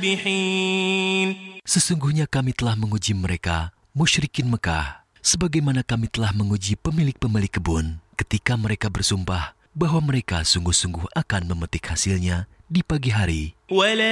مُصْبِحِينَ Sesungguhnya kami telah menguji mereka, musyrikin Mekah, sebagaimana kami telah menguji pemilik-pemilik kebun ketika mereka bersumpah bahwa mereka sungguh-sungguh akan memetik hasilnya di pagi hari.